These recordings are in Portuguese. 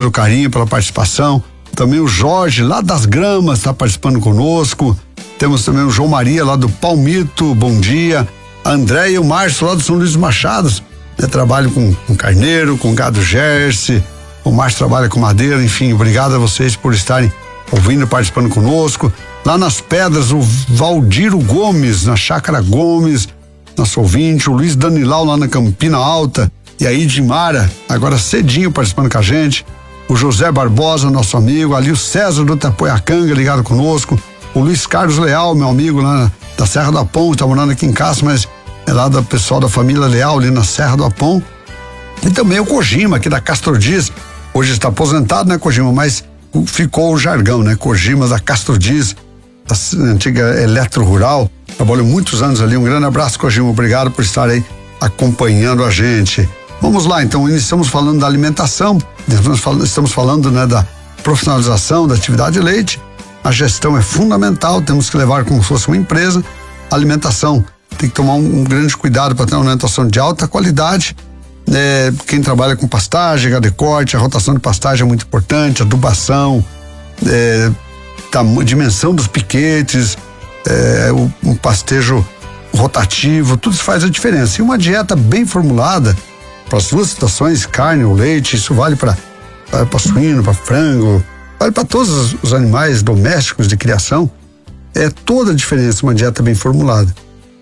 pelo carinho, pela participação. Também o Jorge, lá das Gramas, está participando conosco. Temos também o João Maria, lá do Palmito, bom dia. A Andréia e o Márcio, lá do São Luís dos Machados, né? Trabalho com carneiro, com gado Jersey. O Márcio trabalha com madeira, enfim, obrigado a vocês por estarem ouvindo e participando conosco. Lá nas Pedras, o Valdiro Gomes, na Chácara Gomes, nosso ouvinte, o Luiz Danilau lá na Campina Alta, e a Idimara, agora cedinho participando com a gente, o José Barbosa, nosso amigo, ali o César do Tapoiacanga ligado conosco, o Luiz Carlos Leal, meu amigo lá da Serra do Apão, tá morando aqui em Castro, mas é lá do pessoal da família Leal, ali na Serra do Apão, e também o Kojima, aqui da Castor Dias, hoje está aposentado, né, Kojima, mas ficou o jargão, né, Kojima da Castor Dias, da antiga Eletro Rural, trabalhou muitos anos ali, um grande abraço, Kojima, obrigado por estar aí acompanhando a gente. Vamos lá, então, iniciamos falando da alimentação, estamos falando, né, da profissionalização da atividade de leite. A gestão é fundamental, temos que levar como se fosse uma empresa. A alimentação tem que tomar um grande cuidado para ter uma alimentação de alta qualidade. Quem trabalha com pastagem, gado de corte, a rotação de pastagem é muito importante, adubação, a dimensão dos piquetes, o pastejo rotativo, tudo isso faz a diferença. E uma dieta bem formulada para as duas situações, carne ou leite, isso vale para suíno, para frango, vale para todos os animais domésticos de criação. É toda a diferença uma dieta bem formulada.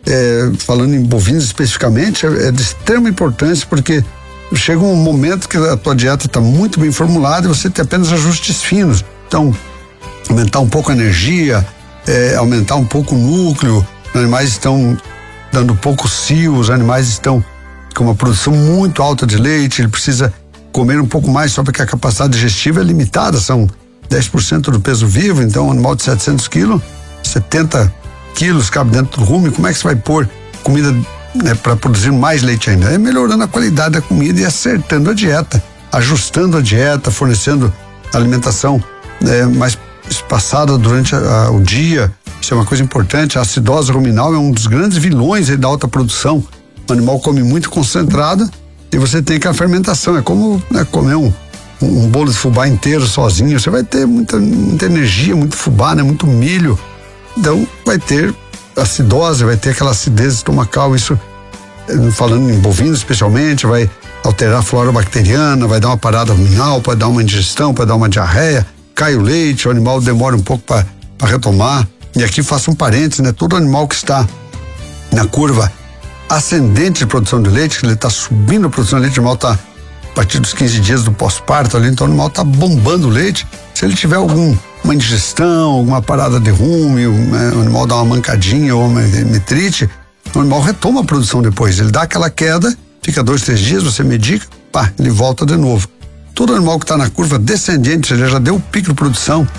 Falando em bovinos especificamente, é de extrema importância, porque chega um momento que a tua dieta está muito bem formulada e você tem apenas ajustes finos. Então, aumentar um pouco a energia, aumentar um pouco o núcleo, os animais estão dando pouco cio, os animais estão com uma produção muito alta de leite, ele precisa comer um pouco mais só porque a capacidade digestiva é limitada, são 10% do peso vivo, então um animal de 700 quilos, 70 quilos cabe dentro do rumo, como é que você vai pôr comida, né, para produzir mais leite ainda? É melhorando a qualidade da comida e acertando a dieta, ajustando a dieta, fornecendo alimentação mais espaçada durante o dia. Isso é uma coisa importante. A acidose ruminal é um dos grandes vilões aí da alta produção. O animal come muito concentrado e você tem aquela fermentação. É como, né, comer um bolo de fubá inteiro sozinho. Você vai ter muita energia, muito fubá, né, muito milho. Então vai ter acidose, vai ter aquela acidez estomacal. Isso, falando em bovinos especialmente, vai alterar a flora bacteriana, vai dar uma parada ruminal, pode dar uma indigestão, pode dar uma diarreia, cai o leite, o animal demora um pouco para retomar. E aqui faço um parênteses, né? Todo animal que está na curva ascendente de produção de leite, que ele está subindo a produção de leite, o animal está a partir dos 15 dias do pós-parto ali, então o animal está bombando o leite. Se ele tiver uma indigestão, alguma parada de rume, o animal dá uma mancadinha ou uma metrite, o animal retoma a produção depois. Ele dá aquela queda, fica 2, 3 dias, você medica, pá, ele volta de novo. Todo animal que está na curva descendente, ele já deu o pico de produção,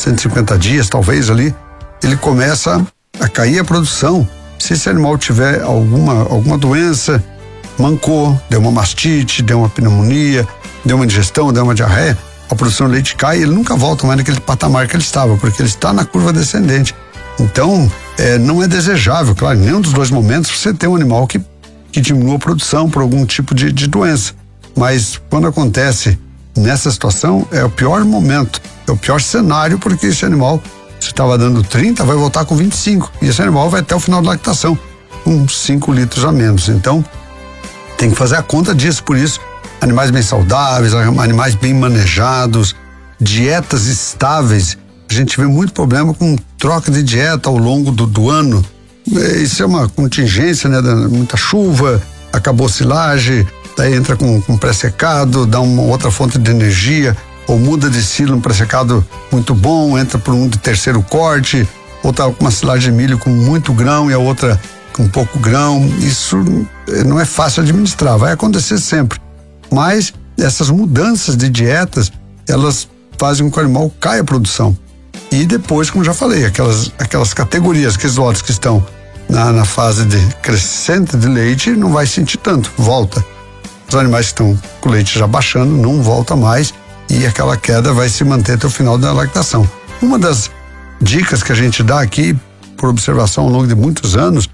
150 dias talvez ali, ele começa a cair a produção. Se esse animal tiver alguma doença, mancou, deu uma mastite, deu uma pneumonia, deu uma indigestão, deu uma diarreia, a produção de leite cai e ele nunca volta mais naquele patamar que ele estava, porque ele está na curva descendente. Então, não é desejável, claro, em nenhum dos dois momentos você tem um animal que diminua a produção por algum tipo de doença. Mas quando acontece nessa situação, é o pior momento, é o pior cenário, porque esse animal, se estava dando 30, vai voltar com 25. E esse animal vai até o final da lactação, com 5 litros a menos. Então, tem que fazer a conta disso. Por isso, animais bem saudáveis, animais bem manejados, dietas estáveis. A gente vê muito problema com troca de dieta ao longo do ano. Isso é uma contingência, né? Muita chuva, acabou a silagem, daí entra com pré-secado, dá uma outra fonte de energia, ou muda de silo, um pré-secado muito bom, entra por um de terceiro corte, ou tá com uma silagem de milho com muito grão e a outra com pouco grão. Isso não é fácil administrar, vai acontecer sempre. Mas essas mudanças de dietas, elas fazem com que o animal caia a produção. E depois, como já falei, aquelas categorias, aqueles lotes que estão na fase de crescente de leite, não vai sentir tanto, volta. Os animais que estão com o leite já baixando, não volta mais, e aquela queda vai se manter até o final da lactação. Uma das dicas que a gente dá aqui, por observação ao longo de muitos anos,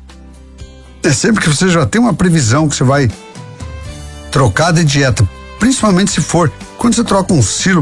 é sempre que você já tem uma previsão que você vai trocar de dieta, principalmente se for, quando você troca um silo